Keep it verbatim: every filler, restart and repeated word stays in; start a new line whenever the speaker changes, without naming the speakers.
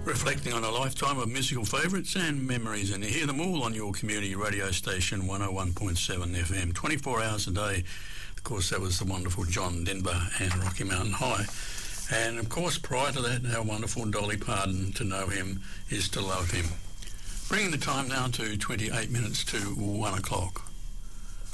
reflecting on a lifetime of musical favourites and memories, and you hear them all on your community radio station one oh one point seven F M, twenty-four hours a day. Of course, that was the wonderful John Denver and Rocky Mountain High. And of course, prior to that, our wonderful Dolly Parton. To know him is to love him. Bringing the time now to twenty-eight minutes to one o'clock.